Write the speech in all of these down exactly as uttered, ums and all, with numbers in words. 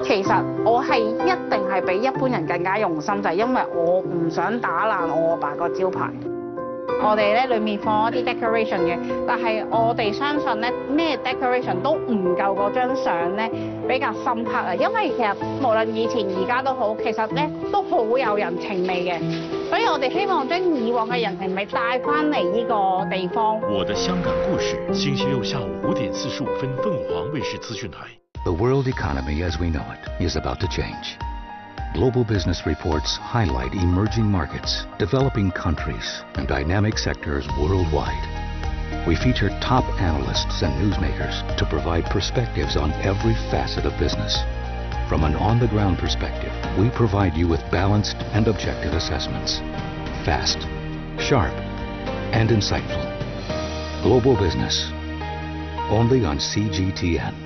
其實我係一定係比一般人更加用心，就係因為我唔想打爛我阿爸個招牌。我哋咧裡面放一啲 decoration 嘅，但係我哋相信咧咩 decoration 都唔夠嗰張相咧比較深刻啊！因為其實無論以前而家都好，其實咧都好有人情味嘅，所以我哋希望將以往嘅人情味帶翻嚟呢個地方。我的香港故事，星期六下午五點四十五分，鳳凰衛視資訊台。The world economy as we know it is about to change. Global business reports highlight emerging markets, developing countries, and dynamic sectors worldwide. We feature top analysts and newsmakers to provide perspectives on every facet of business. From an on-the-ground perspective, we provide you with balanced and objective assessments. Fast, sharp, and insightful. Global business. Only on C G T N.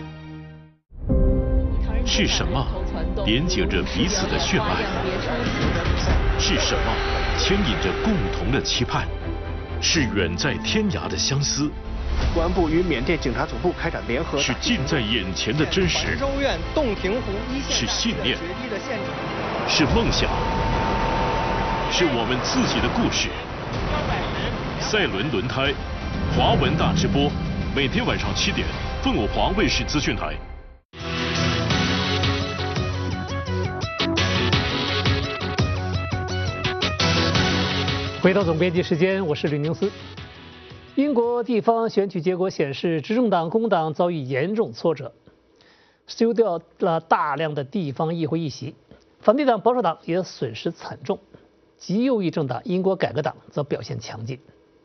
是什么连接着彼此的血脉？是什么牵引着共同的期盼？是远在天涯的相思。公安部与缅甸警察总部开展联合。是近在眼前的真实。州院洞庭湖一线。是信念。是梦想。是我们自己的故事。赛伦轮胎，华文大直播，每天晚上七点，凤凰卫视资讯台。回到总编辑时间，我是吕宁思。英国地方选举结果显示，执政党工党遭遇严重挫折，丢掉了大量的地方议会议席；反对党保守党也损失惨重。极右翼政党英国改革党则表现强劲。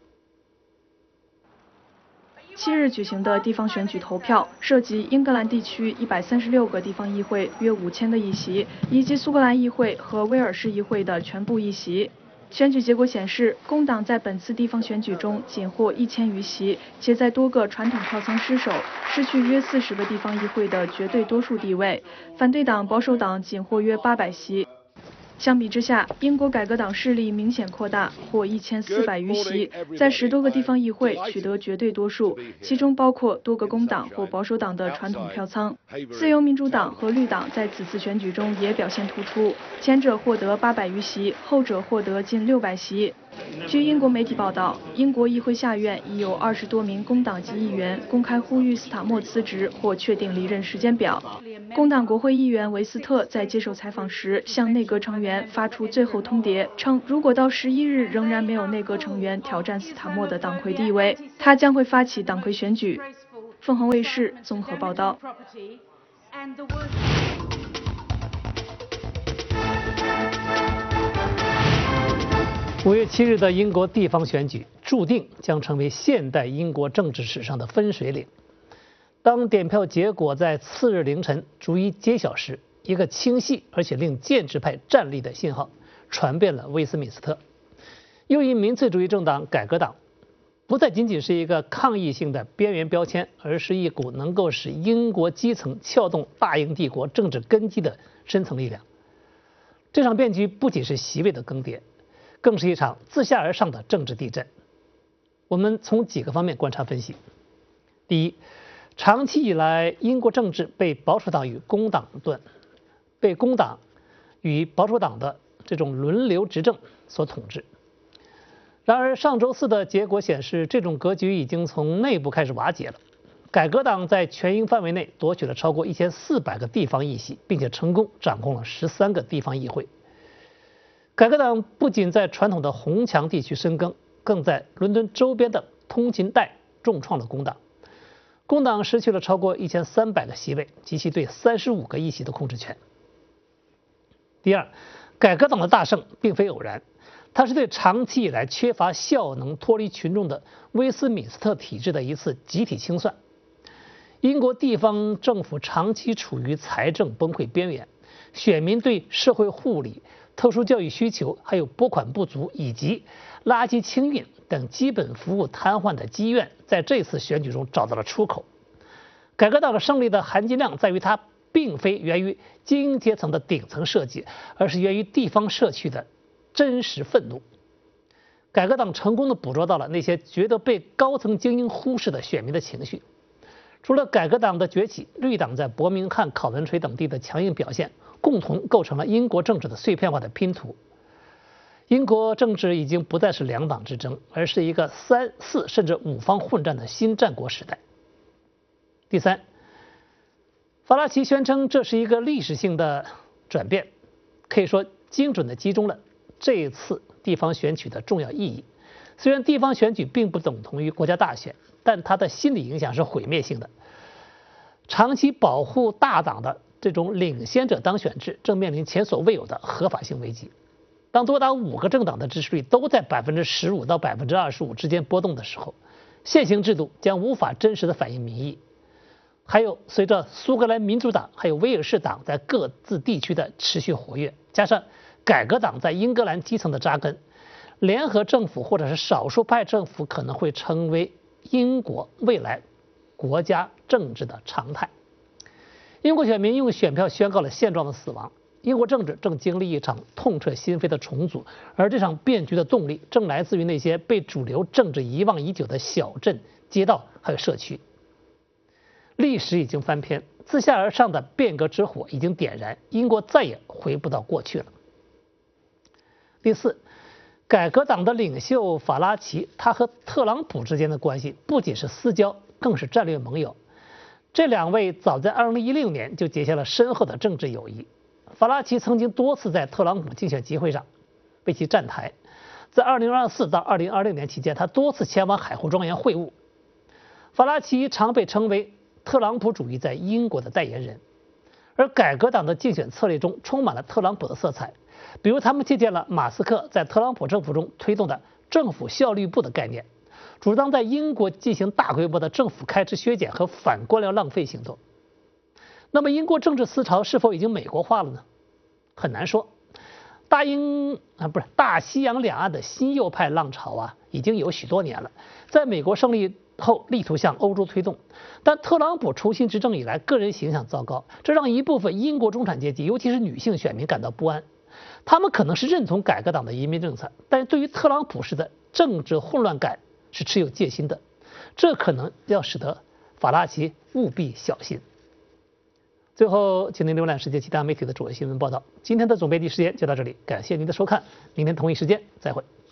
七日举行的地方选举投票涉及英格兰地区一百三十六个地方议会约五千个议席，以及苏格兰议会和威尔士议会的全部议席。选举结果显示，工党在本次地方选举中仅获一千余席，且在多个传统票仓失守，失去约四十个地方议会的绝对多数地位。反对党保守党仅获约八百席。相比之下，英国改革党势力明显扩大，获一千四百余席，在十多个地方议会取得绝对多数，其中包括多个工党或保守党的传统票仓。自由民主党和绿党在此次选举中也表现突出，前者获得八百余席，后者获得近六百席。据英国媒体报道，英国议会下院已有二十多名工党籍议员公开呼吁斯塔默辞职或确定离任时间表。工党国会议员维斯特在接受采访时向内阁成员发出最后通牒，称如果到十一日仍然没有内阁成员挑战斯塔默的党魁地位，他将会发起党魁选举。凤凰卫视综合报道。 五月七日的英国地方选举注定将成为现代英国政治史上的分水岭。当点票结果在次日凌晨逐一揭晓时，一个清晰而且令建制派站立的信号传遍了威斯敏斯特。右翼民粹主义政党改革党不再仅仅是一个抗议性的边缘标签，而是一股能够使英国基层撬动大英帝国政治根基的深层力量。这场变局不仅是席位的更迭，更是一场自下而上的政治地震。我们从几个方面观察分析。第一，长期以来，英国政治被保守党与工党盾，被工党与保守党的这种轮流执政所统治。然而，上周四的结果显示，这种格局已经从内部开始瓦解了。改革党在全英范围内夺取了超过一千四百个地方议席，并且成功掌控了十三个地方议会。改革党不仅在传统的红墙地区深耕，更在伦敦周边的通勤带重创了工党。工党失去了超过一千三百个席位及其对三十五个议席的控制权。第二，改革党的大胜并非偶然，它是对长期以来缺乏效能、脱离群众的威斯敏斯特体制的一次集体清算。英国地方政府长期处于财政崩溃边缘，选民对社会护理、特殊教育需求，还有拨款不足以及垃圾清运等基本服务瘫痪的积怨，在这次选举中找到了出口。改革党的胜利的含金量在于，它并非源于精英阶层的顶层设计，而是源于地方社区的真实愤怒。改革党成功地捕捉到了那些觉得被高层精英忽视的选民的情绪。 除了改革党的崛起，绿党在伯明翰、考文垂等地的强硬表现，共同构成了英国政治的碎片化的拼图。英国政治已经不再是两党之争，而是一个三四甚至五方混战的新战国时代。第三，法拉奇宣称这是一个历史性的转变，可以说精准地击中了这一次地方选举的重要意义。虽然地方选举并不等同于国家大选，但它的心理影响是毁灭性的。长期保护大党的这种领先者当选制正面临前所未有的合法性危机。当多达五个政党的支持率都在百分之十五到百分之二十五之间波动的时候，现行制度将无法真实的反映民意。还有，随着苏格兰民主党还有威尔士党在各自地区的持续活跃，加上改革党在英格兰基层的扎根，联合政府或者是少数派政府可能会成为英国未来国家政治的常态。英国选民用选票宣告了现状的死亡。英国政治正经历一场痛彻心扉的重组，而这场变局的动力正来自于那些被主流政治遗忘已久的小镇、街道还有社区。历史已经翻篇，自下而上的变革之火已经点燃，英国再也回不到过去了。第四，改革党的领袖法拉奇，他和特朗普之间的关系不仅是私交，更是战略盟友。这两位早在二零一六年就结下了深厚的政治友谊。法拉奇曾经多次在特朗普竞选集会上为其站台，在二零二四到二零二六年期间，他多次前往海湖庄园会晤。法拉奇常被称为特朗普主义在英国的代言人，而改革党的竞选策略中充满了特朗普的色彩，比如他们借鉴了马斯克在特朗普政府中推动的政府效率部的概念，主张在英国进行大规模的政府开支削减和反官僚浪费行动。那么英国政治思潮是否已经美国化了呢？很难说。大英啊不是大西洋两岸的新右派浪潮啊，已经有许多年了，在美国胜利后力图向欧洲推动。但特朗普重新执政以来，个人形象糟糕，这让一部分英国中产阶级，尤其是女性选民感到不安。他们可能是认同改革党的移民政策，但是对于特朗普式的政治混乱感是持有戒心的，这可能要使得法拉奇务必小心。最后，请您浏览世界其他媒体的主要新闻报道。今天的总编辑时间就到这里，感谢您的收看，明天同一时间再会。